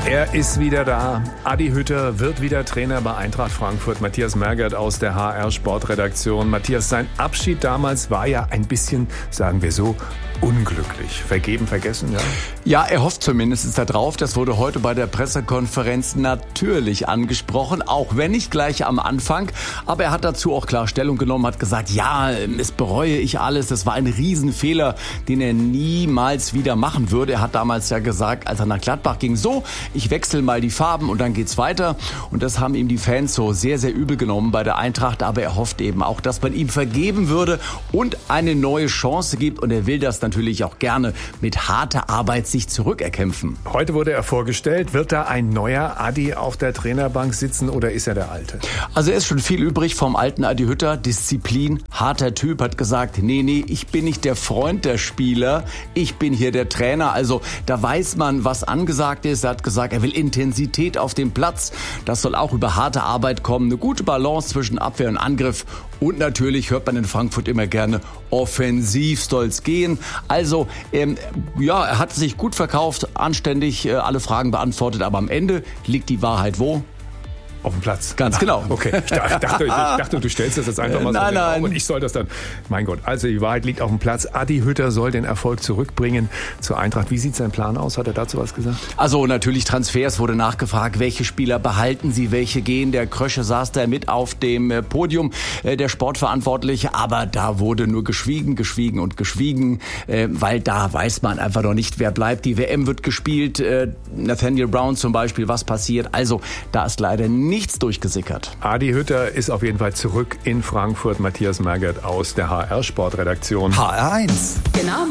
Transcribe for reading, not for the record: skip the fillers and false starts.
Er ist wieder da. Adi Hütter wird wieder Trainer bei Eintracht Frankfurt. Matthias Mergert aus der HR Sportredaktion. Matthias, sein Abschied damals war ja ein bisschen, sagen wir so, unglücklich. Vergeben, vergessen, ja? Ja, er hofft zumindest darauf. Das wurde heute bei der Pressekonferenz natürlich angesprochen, auch wenn nicht gleich am Anfang. Aber er hat dazu auch klar Stellung genommen, hat gesagt, ja, es bereue ich alles. Das war ein Riesenfehler, den er niemals wieder machen würde. Er hat damals ja gesagt, als er nach Gladbach ging, so, ich wechsle mal die Farben und dann geht's weiter. Und das haben ihm die Fans so sehr, sehr übel genommen bei der Eintracht. Aber er hofft eben auch, dass man ihm vergeben würde und eine neue Chance gibt. Und er will das natürlich auch gerne mit harter Arbeit sich zurückerkämpfen. Heute wurde er vorgestellt. Wird da ein neuer Adi auf der Trainerbank sitzen oder ist er der Alte? Also er ist schon viel übrig vom alten Adi Hütter. Disziplin, harter Typ, hat gesagt, nee, ich bin nicht der Freund der Spieler, ich bin hier der Trainer. Also da weiß man, was angesagt ist. Er hat gesagt, er will Intensität auf dem Platz. Das soll auch über harte Arbeit kommen. Eine gute Balance zwischen Abwehr und Angriff. Und natürlich hört man in Frankfurt immer gerne, offensiv soll's gehen. Also, er hat sich gut verkauft, anständig alle Fragen beantwortet. Aber am Ende liegt die Wahrheit wo? Auf dem Platz. Ganz genau. Okay, ich dachte, du stellst das jetzt einfach mal so in den Raum und ich soll das dann. Mein Gott, also die Wahrheit liegt auf dem Platz. Adi Hütter soll den Erfolg zurückbringen zur Eintracht. Wie sieht sein Plan aus? Hat er dazu was gesagt? Also natürlich Transfers, wurde nachgefragt, welche Spieler behalten sie, welche gehen. Der Krösche saß da mit auf dem Podium, der Sportverantwortliche. Aber da wurde nur geschwiegen, weil da weiß man einfach noch nicht, wer bleibt. Die WM wird gespielt, Nathaniel Brown zum Beispiel, was passiert. Also da ist leider nichts durchgesickert. Adi Hütter ist auf jeden Fall zurück in Frankfurt. Matthias Mergert aus der HR Sportredaktion. HR1. Genau.